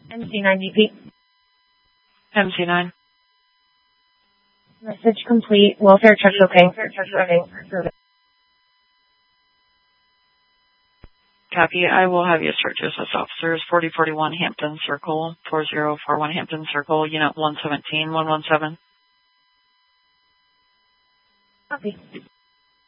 MC9DP. MC9. Message complete. Welfare check okay. Copy. I will have you search SS officers 4041 Hampton Circle, 4041 Hampton Circle, Unit 117, 117. Copy.